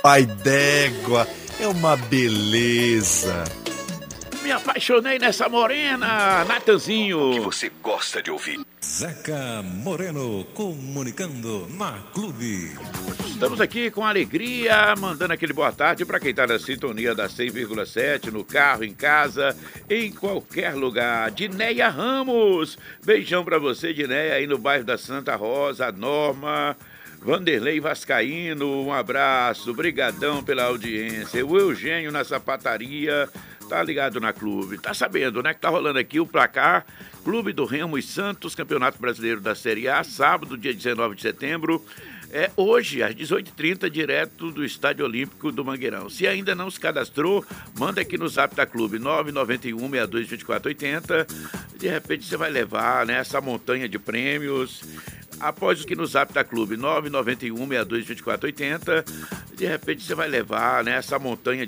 pai d'égua, é uma beleza. Me apaixonei nessa morena, Natanzinho. O que você gosta de ouvir? Zeca Moreno, comunicando na Clube. Estamos aqui com alegria, mandando aquele boa tarde para quem está na sintonia da 100,7, no carro, em casa, em qualquer lugar. Dinéia Ramos, beijão para você, Dinéia, aí no bairro da Santa Rosa, Norma, Vanderlei Vascaíno, um abraço, brigadão pela audiência. O Eugênio na sapataria, tá ligado na Clube, tá sabendo, né, que tá rolando aqui o placar Clube do Remo e Santos, Campeonato Brasileiro da Série A, sábado, dia 19 de setembro, hoje, às 18h30, direto do Estádio Olímpico do Mangueirão. Se ainda não se cadastrou, manda aqui no Zap da Clube, 991-622480, de repente você vai levar, né, essa montanha de prêmios. Após o que no Zap da Clube, 991-622480, de repente você vai levar, né, essa montanha